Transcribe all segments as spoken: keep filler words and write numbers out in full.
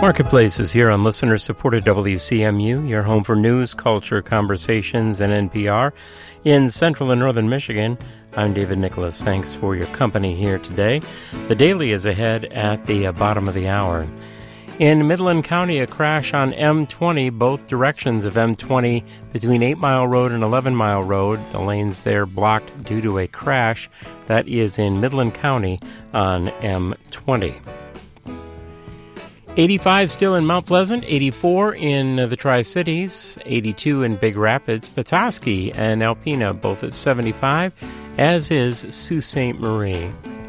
Marketplace is here on listener-supported W C M U, your home for news, culture, conversations, and N P R. In central and northern Michigan, I'm David Nicholas. Thanks for your company here today. The Daily is ahead at the bottom of the hour. In Midland County, a crash on M twenty, both directions of M twenty between eight Mile Road and eleven Mile Road. The lanes there blocked due to a crash. That is in Midland County on M twenty. eighty-five still in Mount Pleasant, eighty-four in the Tri-Cities, eighty-two in Big Rapids, Petoskey and Alpena both at seventy-five, as is Sault Ste. Marie.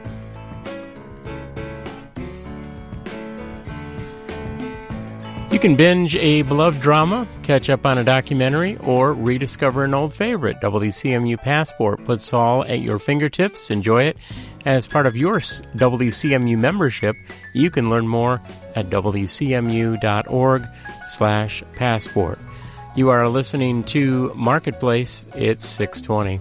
You can binge a beloved drama, catch up on a documentary, or rediscover an old favorite. W C M U Passport puts all at your fingertips. Enjoy it. As part of your W C M U membership, you can learn more at W C M U dot org slash passport. You are listening to Marketplace. It's six twenty.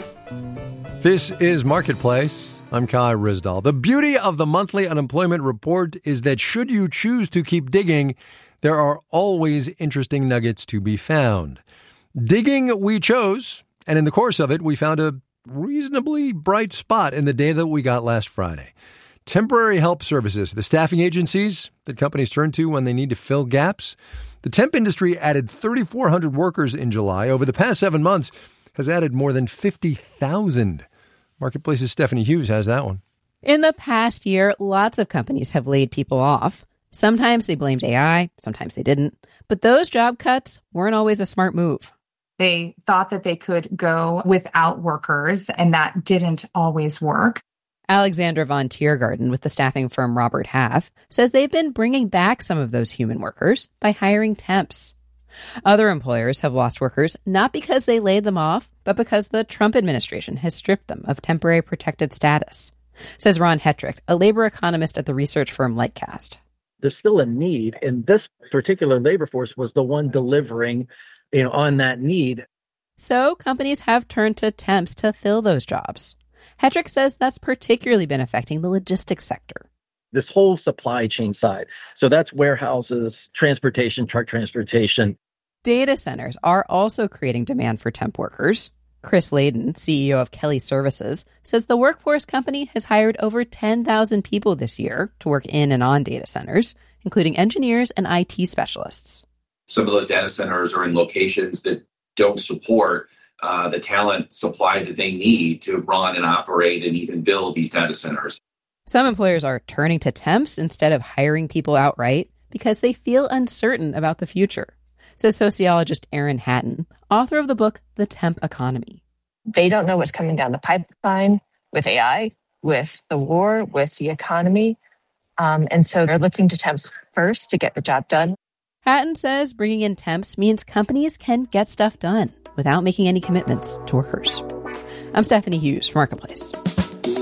This is Marketplace. I'm Kai Ryssdal. The beauty of the monthly unemployment report is that should you choose to keep digging, there are always interesting nuggets to be found. Digging we chose, and in the course of it, we found a reasonably bright spot in the data that we got last Friday. Temporary help services, the staffing agencies that companies turn to when they need to fill gaps. The temp industry added three thousand four hundred workers in July. Over the past seven months, has added more than fifty thousand. Marketplace's Stephanie Hughes has that one. In the past year, lots of companies have laid people off. Sometimes they blamed A I, sometimes they didn't. But those job cuts weren't always a smart move. They thought that they could go without workers, and that didn't always work. Alexandra von Tiergarten with the staffing firm Robert Half says they've been bringing back some of those human workers by hiring temps. Other employers have lost workers not because they laid them off, but because the Trump administration has stripped them of temporary protected status, says Ron Hetrick, a labor economist at the research firm Lightcast. There's still a need, and this particular labor force was the one delivering, you know, on that need. So companies have turned to temps to fill those jobs. Hetrick says that's particularly been affecting the logistics sector. This whole supply chain side. So that's warehouses, transportation, truck transportation. Data centers are also creating demand for temp workers. Chris Layden, C E O of Kelly Services, says the Workforce Company has hired over ten thousand people this year to work in and on data centers, including engineers and I T specialists. Some of those data centers are in locations that don't support uh, the talent supply that they need to run and operate and even build these data centers. Some employers are turning to temps instead of hiring people outright because they feel uncertain about the future, says sociologist Erin Hatton, author of the book, The Temp Economy. They don't know what's coming down the pipeline with A I, with the war, with the economy. Um, and so they're looking to temps first to get the job done. Hatton says bringing in temps means companies can get stuff done without making any commitments to workers. I'm Stephanie Hughes for Marketplace.